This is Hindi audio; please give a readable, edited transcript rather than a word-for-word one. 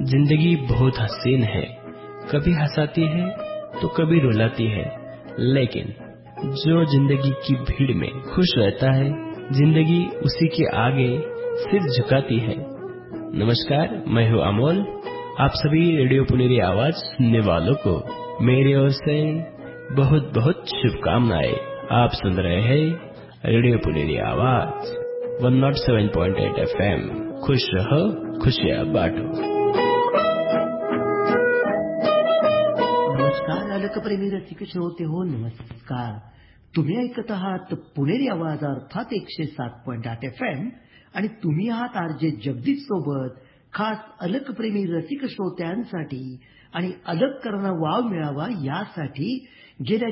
जिंदगी बहुत हसीन है, कभी हंसाती है तो कभी रुलाती है, लेकिन जो जिंदगी की भीड़ में खुश रहता है, जिंदगी उसी के आगे सिर झुकाती है। नमस्कार, मैं हूँ अमोल। आप सभी रेडियो पुनेरी आवाज सुनने वालों को मेरी ओर से बहुत बहुत शुभकामनाएं। आप सुन रहे हैं रेडियो पुनेरी आवाज 107.8 FM। खुश रहो, खुशियाँ बांटो। नमस्कार अलकप्रेमी रसिक श्रोते हो, नमस्कार. तुम्ही ऐकत आहात पुणेरी आवाज अर्थात 107.8 FM आणि तुम्ही आहात आरजे जगदीश सोबत. खास अलकप्रेमी रसिक श्रोत्यांसाठी आणि अलक करणं वाव मिळावा यासाठी गेल्या